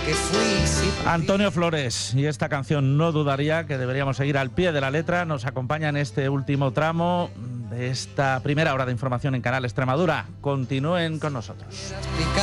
que fui. Si Antonio Flores, y esta canción no dudaría que deberíamos seguir al pie de la letra, nos acompaña en este último tramo de esta primera hora de información en Canal Extremadura. Continúen con nosotros.